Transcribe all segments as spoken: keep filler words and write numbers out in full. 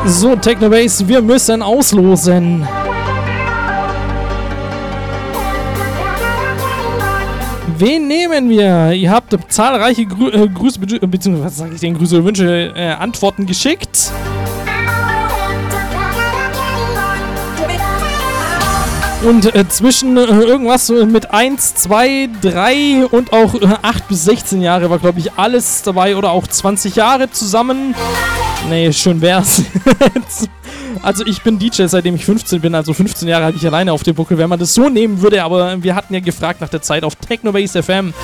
So, Technobase, wir müssen auslosen. Wen nehmen wir? Ihr habt zahlreiche Grü äh, Grüße, beziehungsweise was sage ich denn, Grüße, Wünsche, äh, Antworten geschickt. Und äh, zwischen äh, irgendwas so mit eins, zwei, drei und auch äh, acht bis sechzehn Jahre war, glaube ich, alles dabei. Oder auch zwanzig Jahre zusammen. Nee, schön wär's. Also ich bin D J, seitdem ich fünfzehn bin. Also fünfzehn Jahre hatte ich alleine auf dem Buckel, wenn man das so nehmen würde. Aber wir hatten ja gefragt nach der Zeit auf Technobase F M.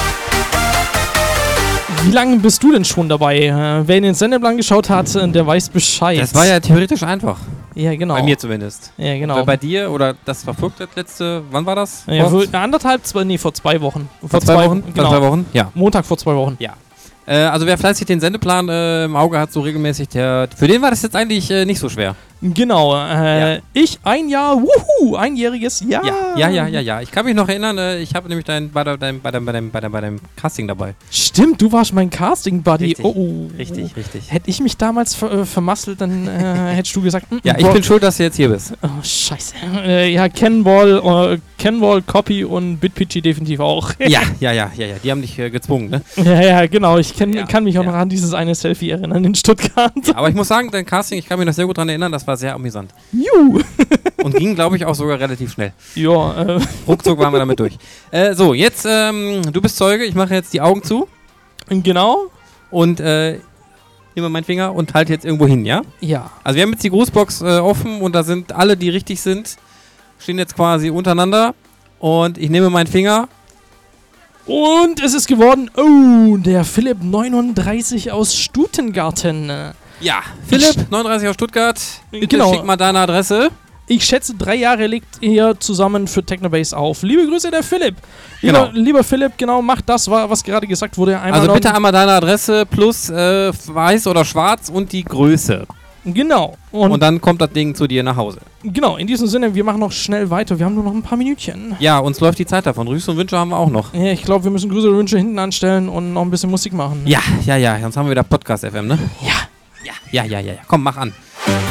Wie lange bist du denn schon dabei? Äh, wer in den Sendeplan geschaut hat, äh, der weiß Bescheid. Das war ja theoretisch einfach. Ja, genau. Bei mir zumindest. Ja, genau. Bei, bei dir, oder das war das letzte, wann war das? Ja, vor anderthalb, zwei, nee, vor zwei Wochen. Vor, vor zwei, zwei Wochen? Genau. Vor zwei Wochen? Ja. Montag vor zwei Wochen. Ja. Äh, also wer fleißig den Sendeplan äh, im Auge hat, so regelmäßig, der, für den war das jetzt eigentlich äh, nicht so schwer. Genau. Äh, ja. Ich ein Jahr, wuhu, einjähriges Jahr. Ja, ja, ja, ja, ja. Ich kann mich noch erinnern, äh, ich habe nämlich dein, bei, dein, bei, deinem, bei, deinem, bei, deinem, bei deinem Casting dabei. Stimmt, du warst mein Casting-Buddy. Richtig, oh, oh. richtig, richtig. Hätte ich mich damals ver äh, vermasselt, dann äh, hättest du gesagt, mm, ja, ich bin schuld, dass du jetzt hier bist. Oh, scheiße. Äh, ja, Cannonball, äh, Cannonball, Copy und BitPitchy definitiv auch. ja, ja, ja, ja, ja. Die haben dich äh, gezwungen, ne? Ja, ja, genau. Ich kenn, ja, kann mich auch ja. noch an dieses eine Selfie erinnern in Stuttgart. Ja, aber ich muss sagen, dein Casting, ich kann mich noch sehr gut daran erinnern, das war sehr amüsant. Juhu. Und ging, glaube ich, auch sogar relativ schnell. Ja, äh. Ruckzuck waren wir damit durch. Äh, so, jetzt, ähm, du bist Zeuge, ich mache jetzt die Augen zu. Genau. Und, äh, nehme meinen Finger und halte jetzt irgendwo hin, ja? Ja. Also wir haben jetzt die Grußbox äh, offen und da sind alle, die richtig sind, stehen jetzt quasi untereinander. Und ich nehme meinen Finger. Und es ist geworden, oh, der Philipp neununddreißig aus Stutengarten. Ja, Philipp, neununddreißig aus Stuttgart. Bitte genau. Schick mal deine Adresse. Ich schätze, drei Jahre legt ihr zusammen für Technobase auf. Liebe Grüße, der Philipp. Lieber, Genau. lieber Philipp, genau, mach das, was gerade gesagt wurde. Einmal also bitte einmal deine Adresse plus äh, weiß oder schwarz und die Größe. Genau. Und, Und dann kommt das Ding zu dir nach Hause. Genau, in diesem Sinne, wir machen noch schnell weiter. Wir haben nur noch ein paar Minütchen. Ja, uns läuft die Zeit davon. Grüße und Wünsche haben wir auch noch. Ja, ich glaube, wir müssen Grüße und Wünsche hinten anstellen und noch ein bisschen Musik machen. Ja, ja, ja. Sonst haben wir wieder Podcast F M, ne? Ja. Ja, ja, ja, ja. Komm, mach an.